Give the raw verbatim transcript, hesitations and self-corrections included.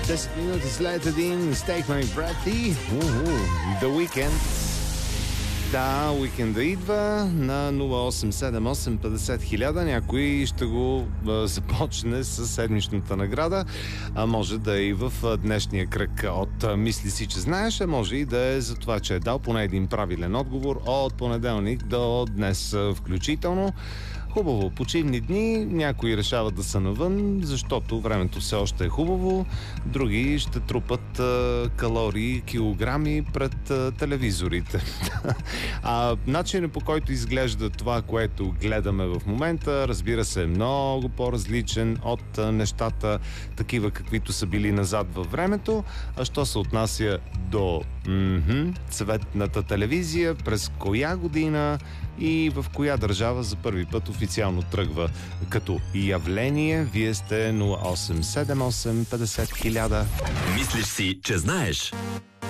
десет минути след един, Take My Breath и The Weeknd. Да, уикенда идва на нула осем седем осем петдесет хиляда. Някой ще го а, започне с седмичната награда. А може да е и в днешния кръг от а, Мисли си, че знаеш, а може и да е за това, че е дал поне един правилен отговор от понеделник до днес а, включително. Хубаво, почивни дни, някои решават да са навън, защото времето все още е хубаво, други ще трупат а, калории, килограми пред а, телевизорите. А начинът, по който изглежда това, което гледаме в момента, разбира се, е много по-различен от а, нещата, такива каквито са били назад във времето. А що се отнася до м-м, цветната телевизия, през коя година и в коя държава за първи път официално тръгва като явление? Вие сте нула осем седем осем петдесет хиляда. Мислиш си, че знаеш?